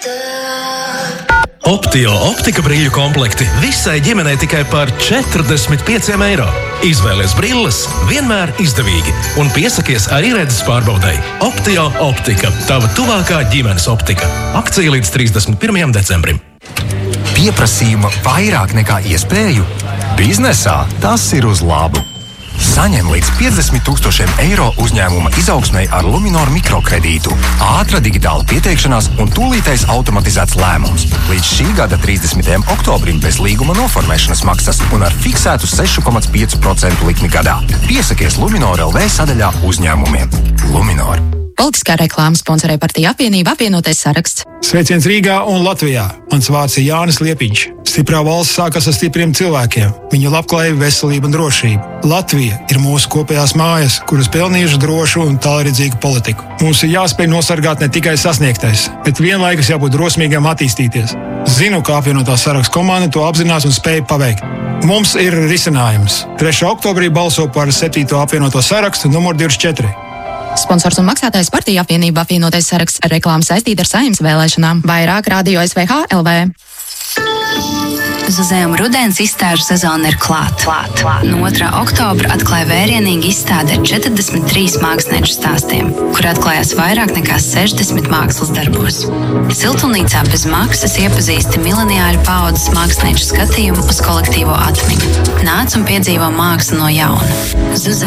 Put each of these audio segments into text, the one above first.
Optio optika brīļu komplekti visai ģimenei tikai par 45 eiro. Izvēlies brilles vienmēr izdevīgi un piesakies arī redzes pārbaudai. Optio optika, tava tuvākā ģimenes optika. Akcija līdz 31. decembrim. Pieprasījuma vairāk nekā iespēju? Biznesā tas ir uz labu. Saņem līdz 50 000 eiro uzņēmuma izaugsmei ar Luminor mikrokredītu. Ātra digitāla pieteikšanās un tūlītais automatizēts lēmums. Līdz šī gada 30. oktobrim bez līguma noformēšanas maksas un ar fiksētu 6,5% likmi gadā. Piesakies Luminor LV sadaļā uzņēmumiem. Luminor. Politiskā reklāma sponsorē partija apvienība Apvienotais saraksts. Sveiciens Rīgā un Latvijā. Mans vārds ir Jānis Liepiņš. Stiprā valsts sākas ar stipriem cilvēkiem. Viņu labklājība, veselība un drošība. Latvija ir mūsu kopējās mājas, kuras pelnījuši drošu un tālredzīgu politiku. Mums ir jāspēj nosargāt ne tikai sasniegtais, bet vienlaikus jābūt drosmīgiem attīstīties. Zinu, ka apvienotā saraksta komanda to apzinās un spēj paveikt. Mums ir risinājums. 3. oktobrī balso par 7. apvienoto sarakstu numur 24. Sponsors un maksātājs partija apvienība Apvienotais saraksts. Reklāma saistīta ar Saeimas vēlēšanām. Vairāk Radio SVH LV. Zuzējuma rudens izstāžu sezona ir klāta. No 2. oktobra atklāja vērienīga izstāde ar 43 mākslinieču stāstiem, kur atklājās vairāk nekā 60 mākslas darbos. Siltumnīcā bez maksas iepazīsti mileniāļu paaudzes mākslinieču skatījumu uz kolektīvo atmiņu. Nāc un piedzīvo mākslu no jauna.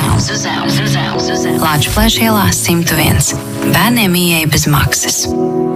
Zuzējuma. Lāčplēša ielā 101. Bērniem ieeja bez maksas.